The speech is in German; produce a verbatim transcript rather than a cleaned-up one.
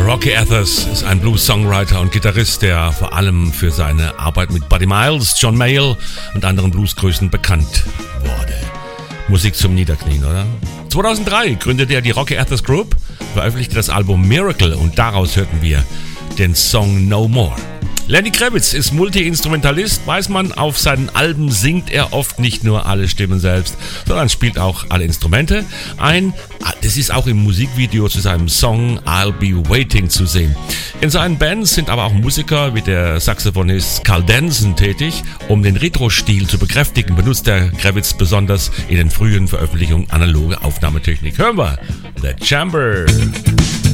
Rocky Athers ist ein Blues-Songwriter und Gitarrist, der vor allem für seine Arbeit mit Buddy Miles, John Mayall und anderen Bluesgrößen bekannt wurde. Musik zum Niederknien, oder? zweitausenddrei gründete er die Rocky Athers Group, veröffentlichte das Album Miracle und daraus hörten wir den Song No More. Lenny Kravitz ist Multi-Instrumentalist, weiß man, auf seinen Alben singt er oft nicht nur alle Stimmen selbst, sondern spielt auch alle Instrumente ein. Das ist auch im Musikvideo zu seinem Song I'll Be Waiting zu sehen. In seinen Bands sind aber auch Musiker wie der Saxophonist Carl Denson tätig. Um den Retro-Stil zu bekräftigen, benutzt der Kravitz besonders in den frühen Veröffentlichungen analoge Aufnahmetechnik. Hören wir The Chamber.